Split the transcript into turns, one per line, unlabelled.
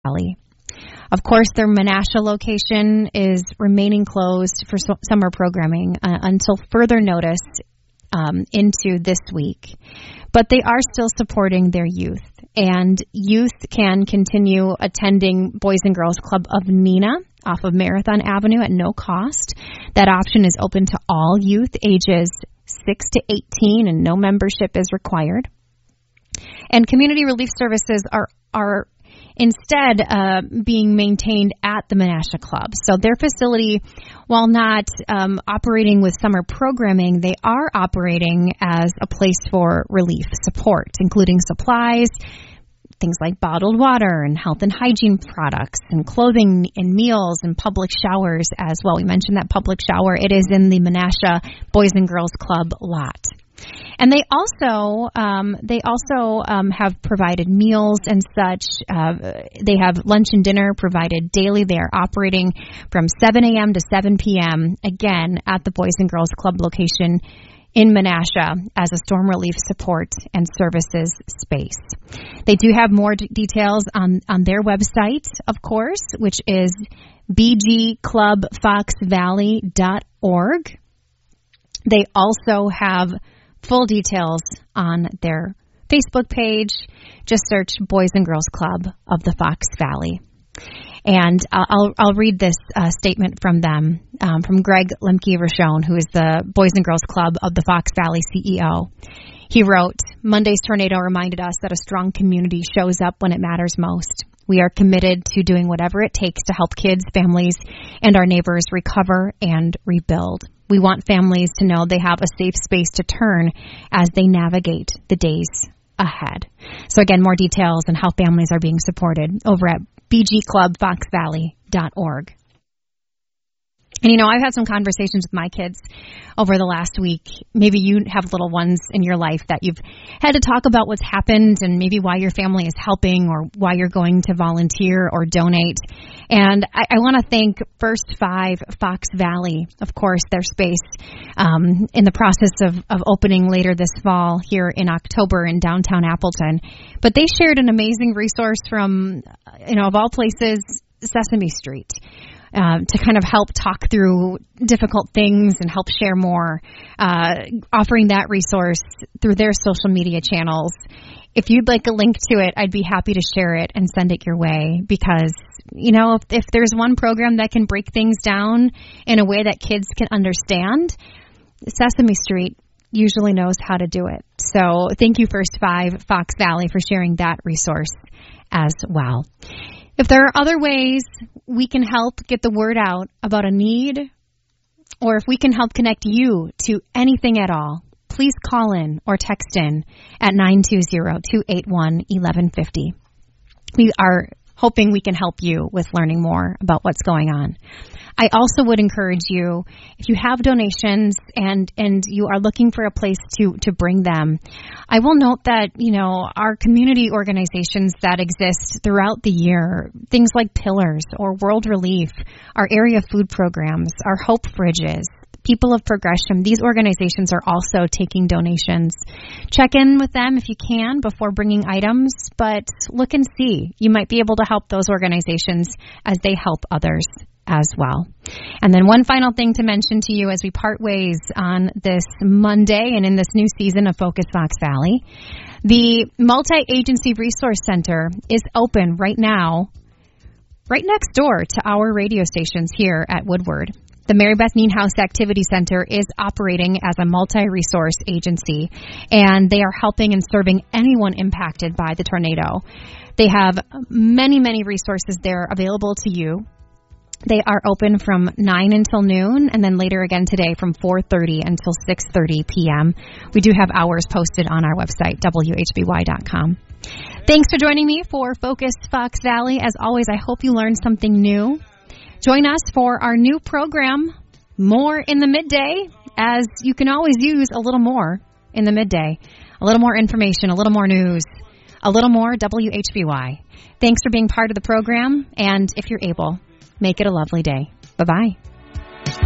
Valley. Of course, their Menasha location is remaining closed for summer programming until further notice into this week. But they are still supporting their youth. And youth can continue attending Boys and Girls Club of Neenah off of Marathon Avenue at no cost. That option is open to all youth ages 6 to 18 and no membership is required. And community relief services are instead being maintained at the Menasha Club. So their facility, while not operating with summer programming, they are operating as a place for relief support, including supplies, things like bottled water and health and hygiene products and clothing and meals and public showers as well. We mentioned that public shower. It is in the Menasha Boys and Girls Club lot. And they also have provided meals and such. They have lunch and dinner provided daily. They are operating from 7 a.m. to 7 p.m. again at the Boys and Girls Club location in Menasha as a storm relief support and services space. They do have more details on their website, of course, which is bgclubfoxvalley.org. They also have full details on their Facebook page. Just search Boys and Girls Club of the Fox Valley. And I'll read this statement from them, from Greg Lemke-Rochon, who is the Boys and Girls Club of the Fox Valley CEO. He wrote, "Monday's tornado reminded us that a strong community shows up when it matters most. We are committed to doing whatever it takes to help kids, families, and our neighbors recover and rebuild. We want families to know they have a safe space to turn as they navigate the days ahead." So again, more details on how families are being supported over at bgclubfoxvalley.org. And, I've had some conversations with my kids over the last week. Maybe you have little ones in your life that you've had to talk about what's happened and maybe why your family is helping or why you're going to volunteer or donate. And I want to thank First 5 Fox Valley, of course, their space in the process of opening later this fall here in October in downtown Appleton. But they shared an amazing resource from, of all places, Sesame Street. To kind of help talk through difficult things and help share more, offering that resource through their social media channels. If you'd like a link to it, I'd be happy to share it and send it your way because, if there's one program that can break things down in a way that kids can understand, Sesame Street usually knows how to do it. So thank you, First 5 Fox Valley, for sharing that resource as well. If there are other ways we can help get the word out about a need, or if we can help connect you to anything at all, please call in or text in at 920-281-1150. We are hoping we can help you with learning more about what's going on. I also would encourage you, if you have donations and you are looking for a place to bring them, I will note that, our community organizations that exist throughout the year, things like Pillars or World Relief, our area food programs, our Hope Fridges, People of Progression, these organizations are also taking donations. Check in with them if you can before bringing items, but look and see. You might be able to help those organizations as they help others as well. And then one final thing to mention to you as we part ways on this Monday and in this new season of Focus Fox Valley, the Multi-Agency Resource Center is open right now, right next door to our radio stations here at Woodward. The Mary Beth Nienhuis Activity Center is operating as a multi-resource agency, and they are helping and serving anyone impacted by the tornado. They have many, many resources there available to you. They are open from 9 until noon, and then later again today from 4:30 until 6:30 p.m. We do have hours posted on our website, WHBY.com. Thanks for joining me for Focus Fox Valley. As always, I hope you learned something new. Join us for our new program, More in the Midday, as you can always use a little more in the midday. A little more information, a little more news, a little more WHBY. Thanks for being part of the program, and if you're able, make it a lovely day. Bye-bye.